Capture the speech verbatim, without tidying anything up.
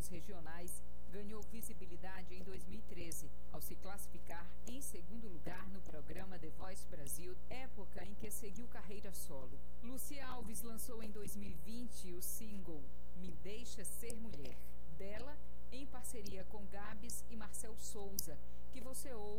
regionais, ganhou visibilidade em dois mil e treze, ao se classificar em segundo lugar no programa The Voice Brasil, época em que seguiu carreira solo. Lúcia Alves lançou em dois mil e vinte o single Me Deixa Ser Mulher, dela em parceria com Gabs e Marcel Souza, que você ouve